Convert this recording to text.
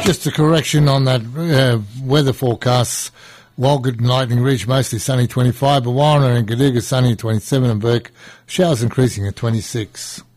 Just a correction on that weather forecast. Walgett and Lightning Ridge, mostly sunny 25, but Warner and Gadiga sunny 27, and Burke, showers increasing at 26.